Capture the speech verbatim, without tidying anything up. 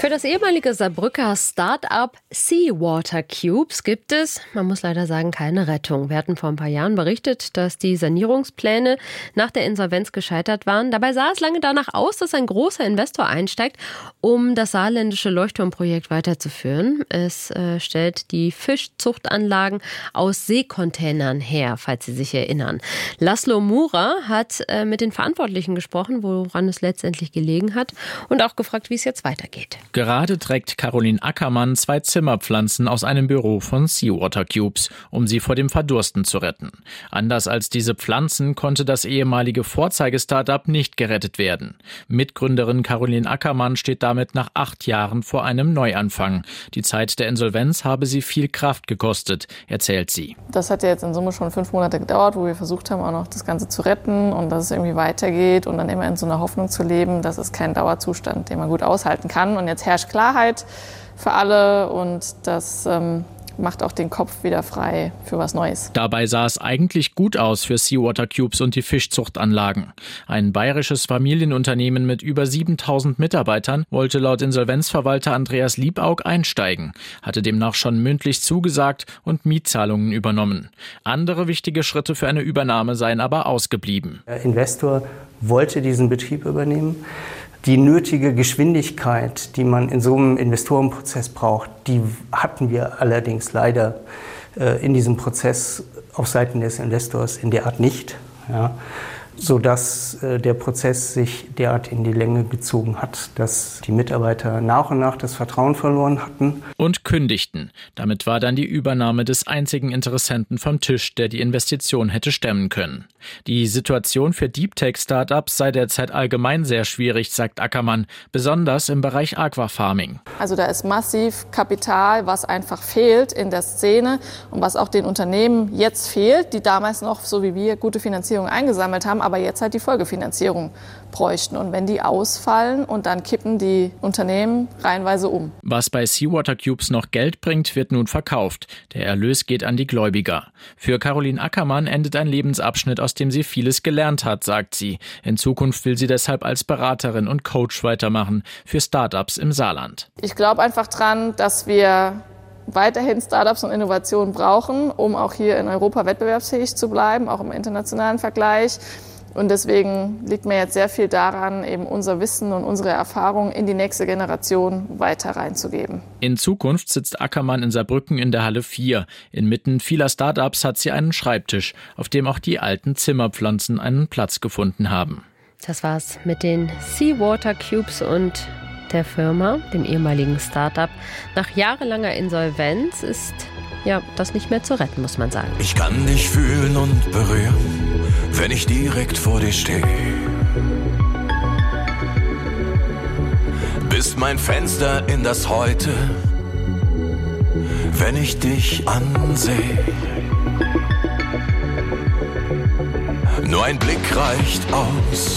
Für das ehemalige Saarbrücker Start-up Seawater Cubes gibt es, man muss leider sagen, keine Rettung. Wir hatten vor ein paar Jahren berichtet, dass die Sanierungspläne nach der Insolvenz gescheitert waren. Dabei sah es lange danach aus, dass ein großer Investor einsteigt, um das saarländische Leuchtturmprojekt weiterzuführen. Es äh, stellt die Fischzuchtanlagen aus Seekontainern her, falls Sie sich erinnern. Laszlo Mura hat äh, mit den Verantwortlichen gesprochen, woran es letztendlich gelegen hat, und auch gefragt, wie es jetzt weitergeht. Gerade trägt Caroline Ackermann zwei Zimmerpflanzen aus einem Büro von Seawater Cubes, um sie vor dem Verdursten zu retten. Anders als diese Pflanzen konnte das ehemalige Vorzeige-Startup nicht gerettet werden. Mitgründerin Caroline Ackermann steht damit nach acht Jahren vor einem Neuanfang. Die Zeit der Insolvenz habe sie viel Kraft gekostet, erzählt sie. Das hat ja jetzt in Summe schon fünf Monate gedauert, wo wir versucht haben, auch noch das Ganze zu retten und dass es irgendwie weitergeht und dann immer in so einer Hoffnung zu leben. Das ist kein Dauerzustand, den man gut aushalten kann. Und jetzt herrscht Klarheit für alle und das ähm, macht auch den Kopf wieder frei für was Neues. Dabei sah es eigentlich gut aus für Seawater Cubes und die Fischzuchtanlagen. Ein bayerisches Familienunternehmen mit über siebentausend Mitarbeitern wollte laut Insolvenzverwalter Andreas Liebaug einsteigen, hatte demnach schon mündlich zugesagt und Mietzahlungen übernommen. Andere wichtige Schritte für eine Übernahme seien aber ausgeblieben. Der Investor wollte diesen Betrieb übernehmen. Die nötige Geschwindigkeit, die man in so einem Investorenprozess braucht, die hatten wir allerdings leider äh, in diesem Prozess auf Seiten des Investors in der Art nicht, ja, sodass äh, der Prozess sich derart in die Länge gezogen hat, dass die Mitarbeiter nach und nach das Vertrauen verloren hatten. Und kündigten. Damit war dann die Übernahme des einzigen Interessenten vom Tisch, der die Investition hätte stemmen können. Die Situation für Deep-Tech-Startups sei derzeit allgemein sehr schwierig, sagt Ackermann, besonders im Bereich Aquafarming. Also da ist massiv Kapital, was einfach fehlt in der Szene und was auch den Unternehmen jetzt fehlt, die damals noch, so wie wir, gute Finanzierung eingesammelt haben, aber jetzt halt die Folgefinanzierung bräuchten. Und wenn die ausfallen und dann kippen die Unternehmen reihenweise um. Was bei Seawater Cubes noch Geld bringt, wird nun verkauft. Der Erlös geht an die Gläubiger. Für Caroline Ackermann endet ein Lebensabschnitt, aus dem sie vieles gelernt hat, sagt sie. In Zukunft will sie deshalb als Beraterin und Coach weitermachen für Startups im Saarland. Ich glaube einfach dran, dass wir weiterhin Startups und Innovationen brauchen, um auch hier in Europa wettbewerbsfähig zu bleiben, auch im internationalen Vergleich. Und deswegen liegt mir jetzt sehr viel daran, eben unser Wissen und unsere Erfahrung in die nächste Generation weiter reinzugeben. In Zukunft sitzt Ackermann in Saarbrücken in der Halle vier. Inmitten vieler Startups hat sie einen Schreibtisch, auf dem auch die alten Zimmerpflanzen einen Platz gefunden haben. Das war's mit den Seawater Cubes und der Firma, dem ehemaligen Startup. Nach jahrelanger Insolvenz ist ja das nicht mehr zu retten, muss man sagen. Ich kann dich fühlen und berühren, wenn ich direkt vor dir stehe. Bist mein Fenster in das Heute, wenn ich dich ansehe. Nur ein Blick reicht aus.